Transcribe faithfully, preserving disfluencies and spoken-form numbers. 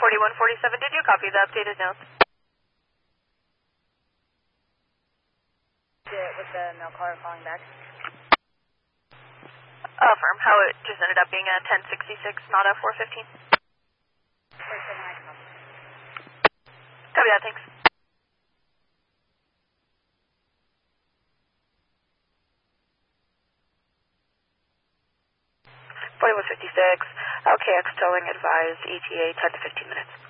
forty-one forty-seven, did you copy the updated notes? With the mail caller calling back. Affirm, how it just ended up being a ten sixty-six, not a four fifteen. Copy that, thanks. forty-one fifty-six, L K X towing advised E T A ten to fifteen minutes.